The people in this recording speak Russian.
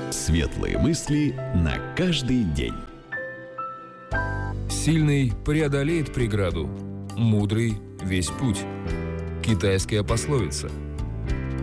Светлые мысли на каждый день. Сильный преодолеет преграду, мудрый — весь путь. Китайская пословица.